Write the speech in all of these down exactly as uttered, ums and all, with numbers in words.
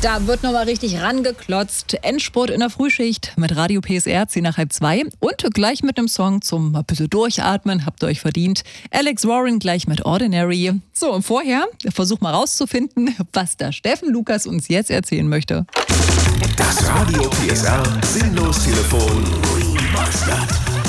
Da wird nochmal richtig rangeklotzt. Endspurt in der Frühschicht mit Radio P S R, zehn nach halb zwei. Und gleich mit einem Song zum ein bisschen Durchatmen, habt ihr euch verdient. Alex Warren gleich mit Ordinary. So, und vorher, versuch mal rauszufinden, was der Steffen Lukas uns jetzt erzählen möchte. Das Radio P S R Sinnlos-Telefon Remastered.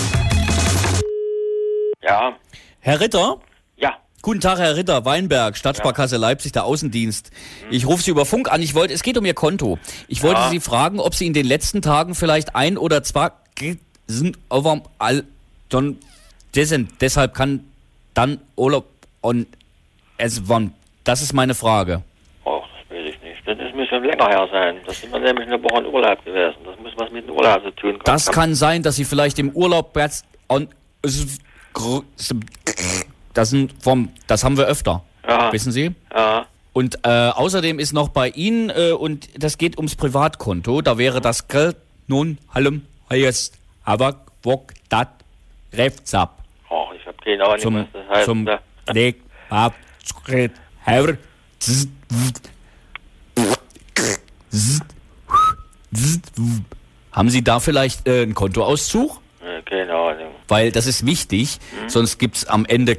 Ja. Herr Ritter? Ja. Guten Tag, Herr Ritter, Weinberg, Stadtsparkasse Leipzig, der Außendienst. Ich rufe Sie über Funk an. Ich wollte, es geht um Ihr Konto. Ich wollte Ja. Sie fragen, ob Sie in den letzten Tagen vielleicht ein oder zwei sind, aber all, dann, dessen, deshalb kann dann Urlaub und es wann. Das ist meine Frage. Och, das weiß ich nicht. Das muss schon länger her sein. Das sind wir nämlich eine Woche in Urlaub gewesen. Das muss was mit dem Urlaub zu tun. Das kann sein, dass Sie vielleicht im Urlaub jetzt und das sind vom, das haben wir öfter, Ja. wissen Sie? Ja. Und äh, außerdem ist noch bei Ihnen, äh, und das geht ums Privatkonto, da wäre das Geld nun allem heißt, aber wok dat Refzap Oh, ich habe keine Ahnung, zum was das heißt. zum ne? Leg ab Herr Haben Sie da vielleicht äh, einen Kontoauszug? Ja, keine Ahnung. Weil das ist wichtig, hm? Sonst gibt's am Ende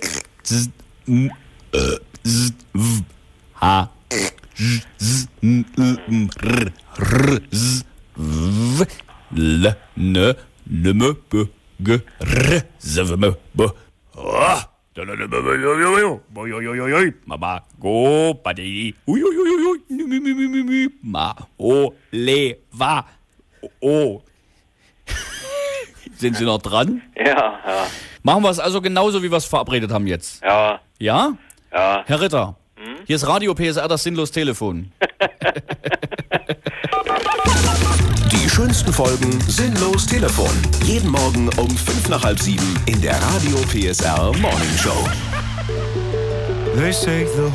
H L N N B G R B Mama go Buddy Ma O Le Va O Sind Sie noch dran? Ja, ja. Machen wir es also genauso, wie wir es verabredet haben jetzt. Ja, Ja? ja. Herr Ritter, hm? Hier ist Radio P S R, das Sinnlos-Telefon. Die schönsten Folgen Sinnlos-Telefon. Jeden Morgen um fünf nach halb sieben in der Radio P S R Morning Show. They say the